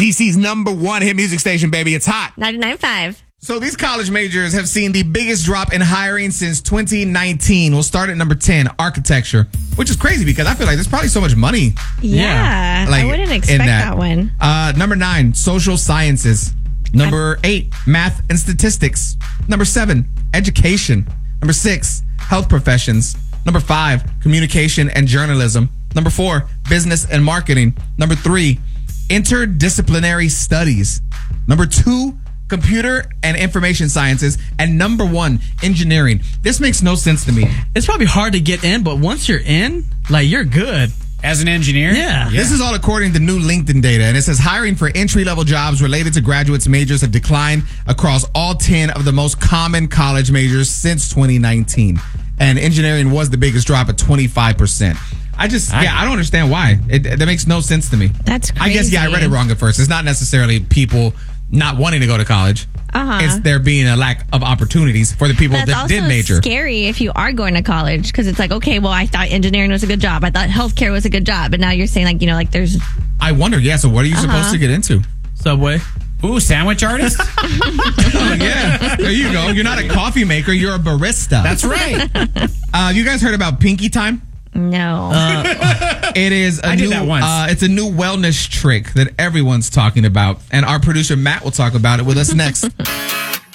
DC's #1 hit music station, baby. It's hot. 99.5. So these college majors have seen the biggest drop in hiring since 2019. We'll start at number 10, architecture, which is crazy because I feel like there's probably so much money. Yeah. Like, I wouldn't in expect that one. Number 9, social sciences. Number 8, math and statistics. Number 7, education. Number 6, health professions. Number 5, communication and journalism. Number 4, business and marketing. Number 3, interdisciplinary studies. Number 2, computer and information sciences. And number 1, engineering. This makes no sense to me. It's probably hard to get in, but once you're in, like, you're good. As an engineer? Yeah. This is all according to new LinkedIn data, and it says hiring for entry-level jobs related to graduates majors have declined across all 10 of the most common college majors since 2019. And engineering was the biggest drop at 25%. I don't understand why. That makes no sense to me. That's crazy. I guess, I read it wrong at first. It's not necessarily people not wanting to go to college. It's there being a lack of opportunities for the people that did major. It's scary if you are going to college because it's like, okay, well, I thought engineering was a good job. I thought healthcare was a good job. But now you're saying like, there's... I wonder, so what are you supposed to get into? Subway. Ooh, sandwich artist? Oh, yeah. There you go. You're not a coffee maker. You're a barista. That's right. You guys heard about Pinky Time? No. It is I did that once. It's a new wellness trick that everyone's talking about. And our producer, Matt, will talk about it with us next.